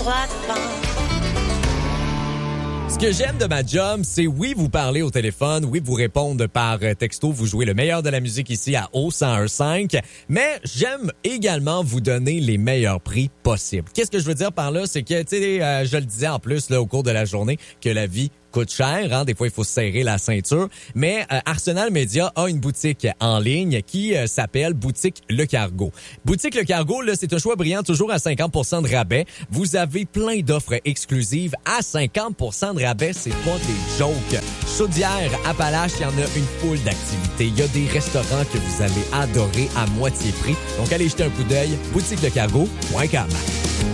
droit devant. Ce que j'aime de ma job, c'est oui, vous parlez au téléphone, oui, vous répondre par texto, vous jouez le meilleur de la musique ici à O1015, mais j'aime également vous donner les meilleurs prix possibles. Qu'est-ce que je veux dire par là? C'est que, tu sais, je le disais en plus là, au cours de la journée, que la vie coûte cher, hein? Des fois, il faut se serrer la ceinture. Mais Arsenal Media a une boutique en ligne qui s'appelle Boutique Le Cargo. Boutique Le Cargo, là, c'est un choix brillant, toujours à 50% de rabais. Vous avez plein d'offres exclusives à 50% de rabais. C'est pas des jokes. Chaudière, Appalaches, il y en a une foule d'activités. Il y a des restaurants que vous allez adorer à moitié prix. Donc, allez jeter un coup d'œil. boutiquelecargo.com.